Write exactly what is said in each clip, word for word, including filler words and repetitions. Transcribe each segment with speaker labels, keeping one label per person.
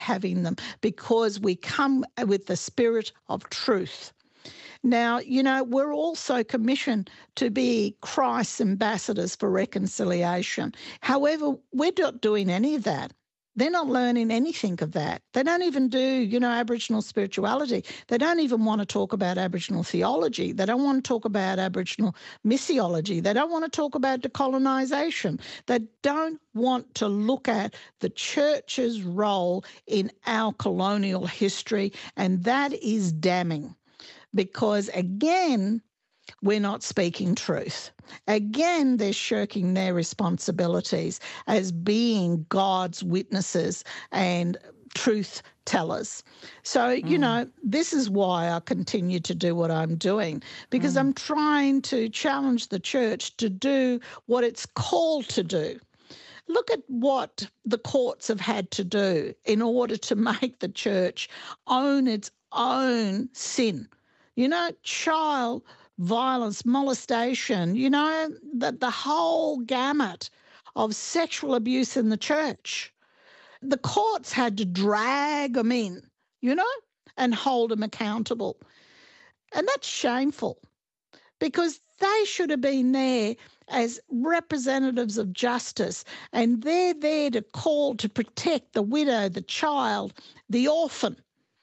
Speaker 1: having them because we come with the spirit of truth. Now, you know, we're also commissioned to be Christ's ambassadors for reconciliation. However, we're not doing any of that. They're not learning anything of that. They don't even do, you know, Aboriginal spirituality. They don't even want to talk about Aboriginal theology. They don't want to talk about Aboriginal missiology. They don't want to talk about decolonisation. They don't want to look at the church's role in our colonial history, and that is damning because, again, we're not speaking truth. Again, they're shirking their responsibilities as being God's witnesses and truth tellers. So, you mm. know, this is why I continue to do what I'm doing, because mm. I'm trying to challenge the church to do what it's called to do. Look at what the courts have had to do in order to make the church own its own sin. You know, child violence, molestation, you know, the, the whole gamut of sexual abuse in the church. The courts had to drag them in, you know, and hold them accountable. And that's shameful because they should have been there as representatives of justice, and they're there to call to protect the widow, the child, the orphan,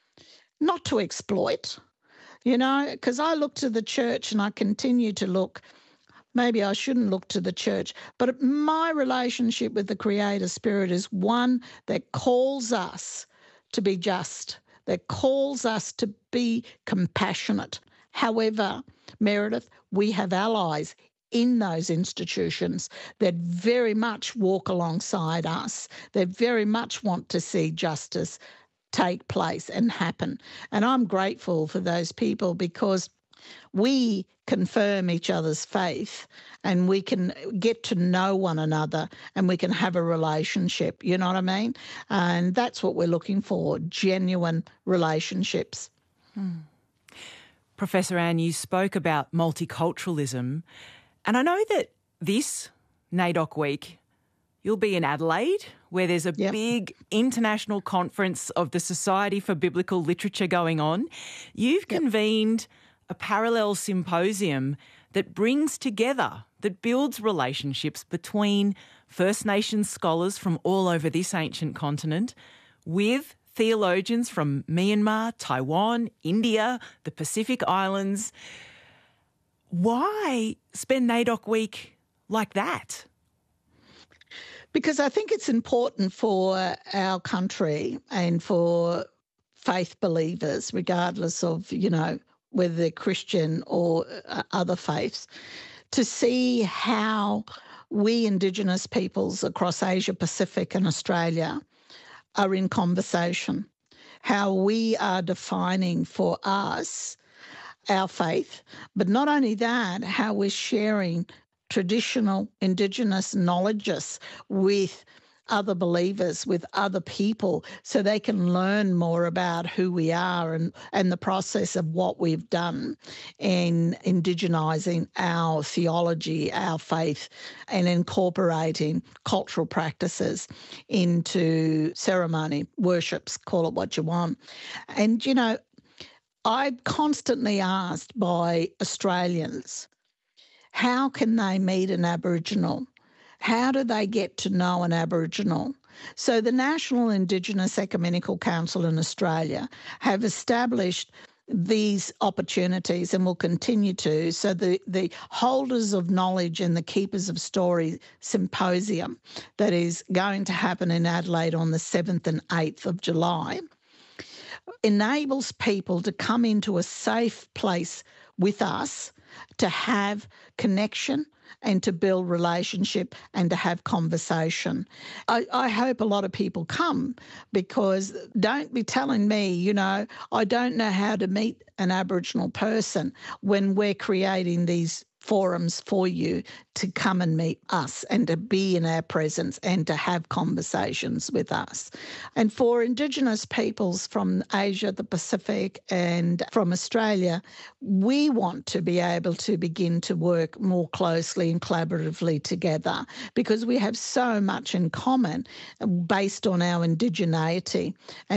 Speaker 1: not to exploit. You know, because I look to the church and I continue to look. Maybe I shouldn't look to the church, but my relationship with the Creator Spirit is one that calls us to be just, that calls us to be compassionate. However, Meredith, we have allies in those institutions that very much walk alongside us, that very much want to see justice take place and happen. And I'm grateful for those people because we confirm each other's faith and we can get to know one another and we can have a relationship, you know what I mean? And that's what we're looking for, genuine relationships.
Speaker 2: Hmm. Professor Anne, you spoke about multiculturalism, and I know that this NAIDOC Week you'll be in Adelaide, where there's a yep. big international conference of the Society for Biblical Literature going on. You've yep. convened a parallel symposium that brings together, that builds relationships between First Nations scholars from all over this ancient continent with theologians from Myanmar, Taiwan, India, the Pacific Islands. Why spend NAIDOC Week like that?
Speaker 1: Because I think it's important for our country and for faith believers, regardless of, you know, whether they're Christian or other faiths, to see how we Indigenous peoples across Asia Pacific and Australia are in conversation, how we are defining for us our faith, but not only that, how we're sharing traditional Indigenous knowledges with other believers, with other people, so they can learn more about who we are and, and the process of what we've done in indigenising our theology, our faith, and incorporating cultural practices into ceremony, worships, call it what you want. And, you know, I'm constantly asked by Australians, how can they meet an Aboriginal? How do they get to know an Aboriginal? So the National Indigenous Ecumenical Council in Australia have established these opportunities and will continue to. So the, the Holders of Knowledge and the Keepers of Story Symposium that is going to happen in Adelaide on the seventh and eighth of July enables people to come into a safe place with us to have connection and to build relationship and to have conversation. I, I hope a lot of people come, because don't be telling me, you know, I don't know how to meet an Aboriginal person when we're creating these forums for you to come and meet us and to be in our presence and to have conversations with us. And for Indigenous peoples from Asia, the Pacific and from Australia, we want to be able to begin to work more closely and collaboratively together because we have so much in common based on our indigeneity. And